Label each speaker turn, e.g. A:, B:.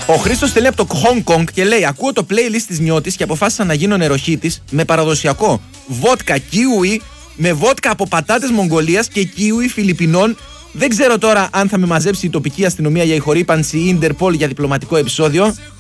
A: Ο Χρήστος στέλνει από το Hong Kong και λέει: ακούω το playlist της Νιώτης και αποφάσισα να γίνω νεροχύτης με παραδοσιακό βότκα κίουι, με βότκα από πατάτες Μογγολίας και κίουι Φιλιππινών. Δεν ξέρω τώρα αν θα με μαζέψει η τοπική αστυνομία για ηχορύπανση ή Ιντερπολ για διπλωματικό επεισόδιο.